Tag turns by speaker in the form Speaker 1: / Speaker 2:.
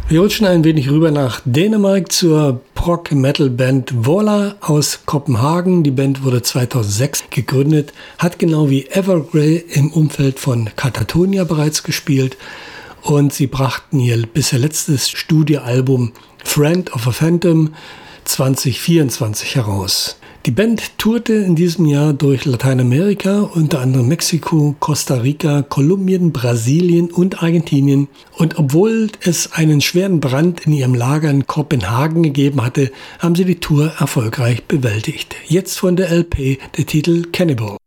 Speaker 1: Wir rutschen ein wenig rüber nach Dänemark zur Prog-Metal-Band Vola aus Kopenhagen. Die Band wurde 2006 gegründet, hat genau wie Evergrey im Umfeld von Katatonia bereits gespielt und sie brachten ihr bisher letztes Studioalbum Friend of a Phantom 2024 heraus. Die Band tourte in diesem Jahr durch Lateinamerika, unter anderem Mexiko, Costa Rica, Kolumbien, Brasilien und Argentinien. Und obwohl es einen schweren Brand in ihrem Lager in Kopenhagen gegeben hatte, haben sie die Tour erfolgreich bewältigt. Jetzt von der LP der Titel Cannibal.